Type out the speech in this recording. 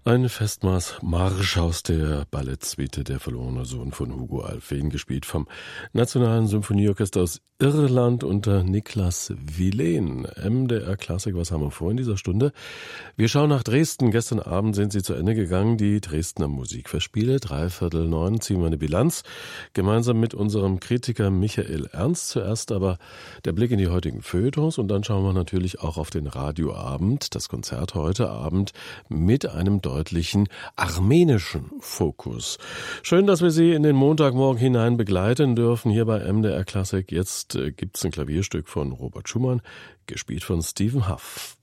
Ein Festmaß-Marsch aus der Ballettsuite Der verlorene Sohn von Hugo Alfvén, gespielt vom Nationalen Symphonieorchester aus Irland unter Niklas Wilén. MDR Klassik, was haben wir vor in dieser Stunde? Wir schauen nach Dresden. Gestern Abend sind sie zu Ende gegangen, die Dresdner Musikfestspiele. 8:45 ziehen wir eine Bilanz, gemeinsam mit unserem Kritiker Michael Ernst. Zuerst aber der Blick in die heutigen Feuilletons und dann schauen wir natürlich auch auf den Radioabend, das Konzert heute Abend mit einem deutlichen armenischen Fokus. Schön, dass wir Sie in den Montagmorgen hinein begleiten dürfen hier bei MDR Klassik. Jetzt gibt's ein Klavierstück von Robert Schumann, gespielt von Stephen Hough.